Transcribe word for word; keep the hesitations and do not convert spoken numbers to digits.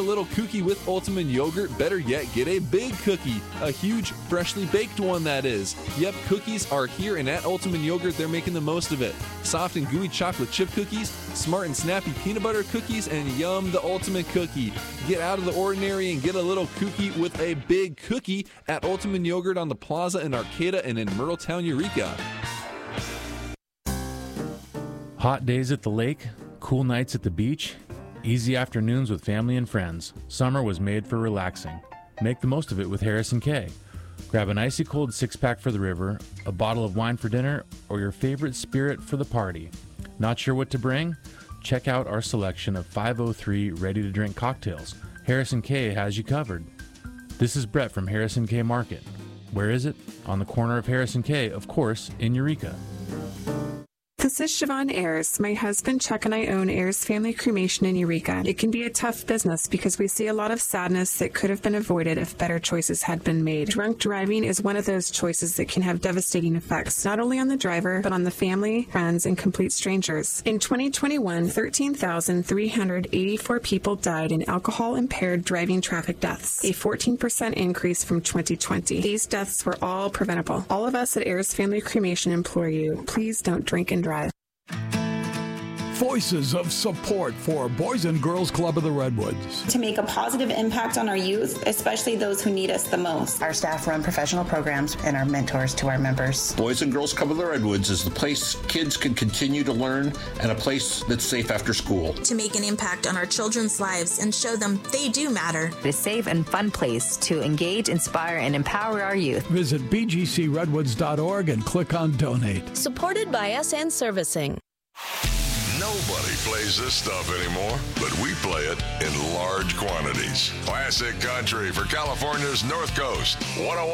little cookie with Ultimate Yogurt. Better yet, get a big cookie. A huge, freshly baked one, that is. Yep, cookies are here, and at Ultimate Yogurt, they're making the most of it. Soft and gooey chocolate chip cookies, smart and snappy peanut butter cookies, and yum, the ultimate cookie. Get out of the ordinary and get a little cookie with a big cookie at Ultimate Yogurt on the Plaza in Arcata and in Myrtletown, Eureka. Hot days at the lake, cool nights at the beach, easy afternoons with family and friends. Summer was made for relaxing. Make the most of it with Harrison K. Grab an icy cold six-pack for the river, a bottle of wine for dinner, or your favorite spirit for the party. Not sure what to bring? Check out our selection of five oh three ready-to-drink cocktails. Harrison K has you covered. This is Brett from Harrison K Market. Where is it? On the corner of Harrison K, of course, in Eureka. This is Siobhan Ayers. My husband Chuck and I own Ayers Family Cremation in Eureka. It can be a tough business because we see a lot of sadness that could have been avoided if better choices had been made. Drunk driving is one of those choices that can have devastating effects, not only on the driver, but on the family, friends, and complete strangers. In twenty twenty-one, thirteen thousand three hundred eighty-four people died in alcohol-impaired driving traffic deaths, a fourteen percent increase from twenty twenty. These deaths were all preventable. All of us at Ayers Family Cremation implore you, please don't drink and drive. Voices of support for Boys and Girls Club of the Redwoods. To make a positive impact on our youth, especially those who need us the most. Our staff run professional programs and are mentors to our members. Boys and Girls Club of the Redwoods is the place kids can continue to learn and a place that's safe after school. To make an impact on our children's lives and show them they do matter. A safe and fun place to engage, inspire, and empower our youth. Visit b g c redwoods dot org and click on Donate. Supported by S N Servicing. Nobody plays this stuff anymore, but we play it in large quantities. Classic country for California's North Coast. one oh one